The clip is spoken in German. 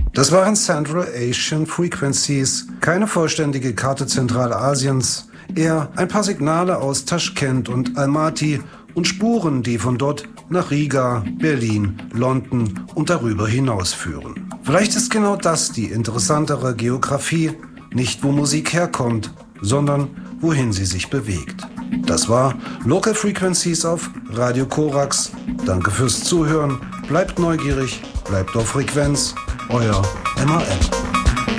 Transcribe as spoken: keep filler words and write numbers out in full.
Das waren Central Asian Frequencies, keine vollständige Karte Zentralasiens, eher ein paar Signale aus Taschkent und Almaty und Spuren, die von dort nach Riga, Berlin, London und darüber hinaus führen. Vielleicht ist genau das die interessantere Geografie, nicht wo Musik herkommt, sondern wohin sie sich bewegt. Das war Local Frequencies auf Radio Korax. Danke fürs Zuhören, bleibt neugierig, bleibt auf Frequenz, euer M A N.